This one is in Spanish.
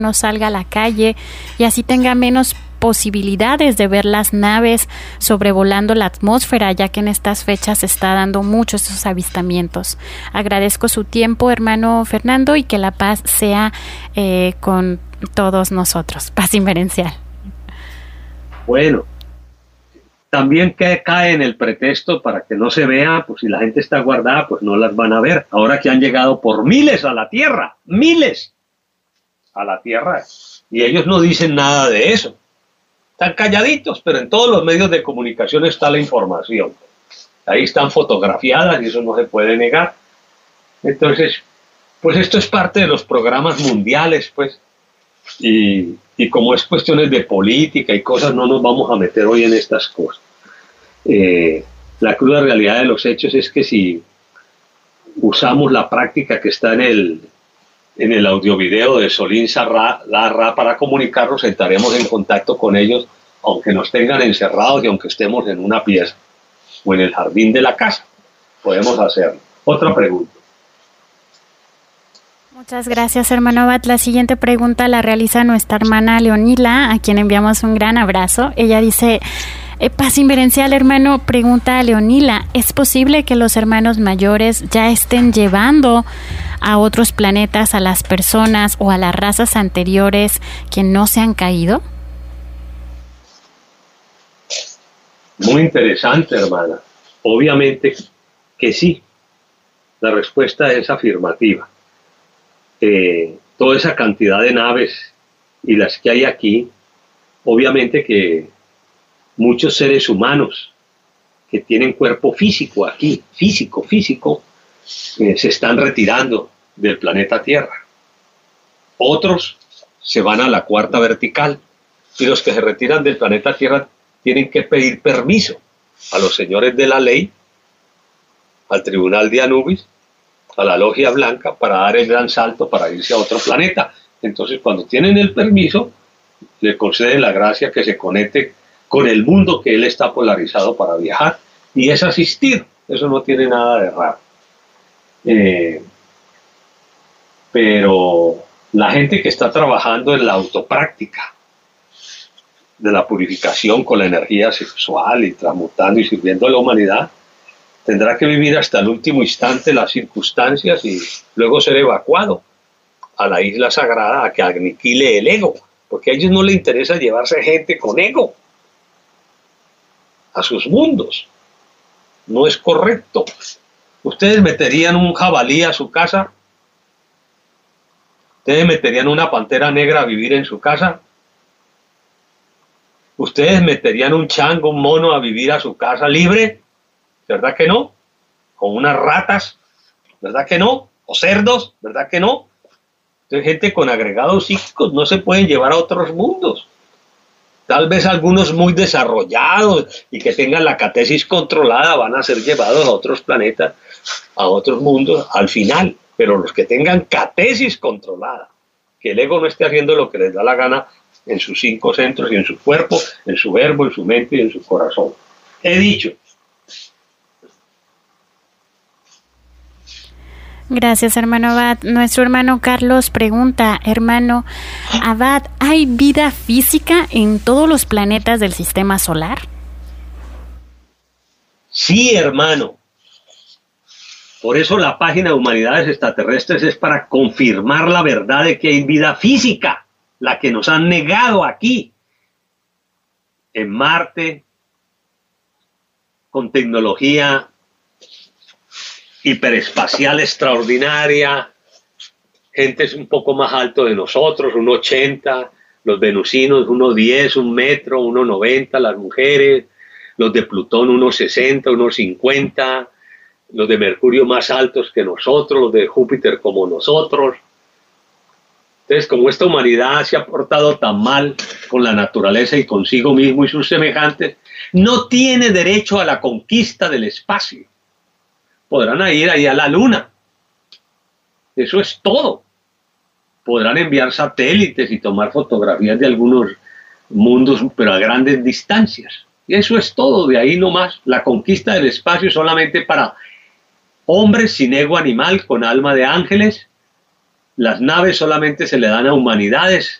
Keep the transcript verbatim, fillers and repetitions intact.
no salga a la calle y así tenga menos posibilidades de ver las naves sobrevolando la atmósfera, ya que en estas fechas se está dando muchos esos avistamientos. Agradezco su tiempo, hermano Fernando, y que la paz sea eh, con todos nosotros. Paz inverencial. Bueno, también que cae en el pretexto para que no se vea, pues si la gente está guardada, pues no las van a ver. Ahora que han llegado por miles a la Tierra, miles a la Tierra, y ellos no dicen nada de eso. Están calladitos, pero en todos los medios de comunicación está la información. Ahí están fotografiadas y eso no se puede negar. Entonces, pues esto es parte de los programas mundiales, pues, y, y como es cuestiones de política y cosas, no nos vamos a meter hoy en estas cosas. Eh, la cruda realidad de los hechos es que si usamos la práctica que está en el en el audio-video de Solín Larra para comunicarnos, estaremos en contacto con ellos, aunque nos tengan encerrados y aunque estemos en una pieza o en el jardín de la casa. Podemos hacerlo. Otra pregunta. Muchas gracias, hermano Abad. La siguiente pregunta la realiza nuestra hermana Leonila, a quien enviamos un gran abrazo. Ella dice: eh, paz inverencial, hermano, pregunta a Leonila, ¿es posible que los hermanos mayores ya estén llevando a otros planetas a las personas o a las razas anteriores que no se han caído? Muy interesante, hermana. Obviamente que sí. La respuesta es afirmativa. Eh, toda esa cantidad de naves y las que hay aquí, obviamente que muchos seres humanos que tienen cuerpo físico aquí, físico, físico, eh, se están retirando del planeta Tierra. Otros se van a la cuarta vertical y los que se retiran del planeta Tierra tienen que pedir permiso a los señores de la ley, al tribunal de Anubis, a la logia blanca, para dar el gran salto para irse a otro planeta. Entonces, cuando tienen el permiso, le conceden la gracia que se conecte con el mundo que él está polarizado para viajar, y es asistir. Eso no tiene nada de raro. Eh, pero la gente que está trabajando en la autopráctica de la purificación con la energía sexual y transmutando y sirviendo a la humanidad, tendrá que vivir hasta el último instante las circunstancias y luego ser evacuado a la isla sagrada a que aniquile el ego, porque a ellos no les interesa llevarse gente con ego a sus mundos. No es correcto. ¿Ustedes meterían un jabalí a su casa? ¿Ustedes meterían una pantera negra a vivir en su casa? ¿Ustedes meterían un chango, un mono a vivir a su casa libre? ¿Verdad que no? ¿Con unas ratas? ¿Verdad que no? ¿O cerdos? ¿Verdad que no? Entonces, gente con agregados psíquicos no se pueden llevar a otros mundos. Tal vez algunos muy desarrollados y que tengan la catesis controlada van a ser llevados a otros planetas, a otros mundos al final. Pero los que tengan catesis controlada, que el ego no esté haciendo lo que les da la gana en sus cinco centros y en su cuerpo, en su verbo, en su mente y en su corazón. He dicho. Gracias, hermano Abad. Nuestro hermano Carlos pregunta: hermano Abad, ¿hay vida física en todos los planetas del sistema solar? Sí, hermano. Por eso la página de Humanidades Extraterrestres es para confirmar la verdad de que hay vida física, la que nos han negado aquí, en Marte, con tecnología hiperespacial extraordinaria, gente es un poco más alto de nosotros, uno ochenta, los venusinos uno diez, un metro, uno noventa, las mujeres, los de Plutón uno sesenta, uno cincuenta, los de Mercurio más altos que nosotros, los de Júpiter como nosotros. Entonces, como esta humanidad se ha portado tan mal con la naturaleza y consigo mismo y sus semejantes, no tiene derecho a la conquista del espacio. Podrán ir ahí a la luna. Eso es todo. Podrán enviar satélites y tomar fotografías de algunos mundos, pero a grandes distancias. Y eso es todo, de ahí nomás. La conquista del espacio es solamente para hombres sin ego animal, con alma de ángeles, las naves solamente se le dan a humanidades